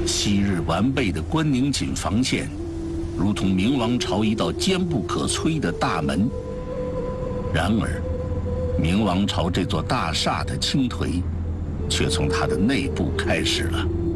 昔日完备的关宁锦防线，如同明王朝一道坚不可摧的大门。然而，明王朝这座大厦的倾颓，却从它的内部开始了。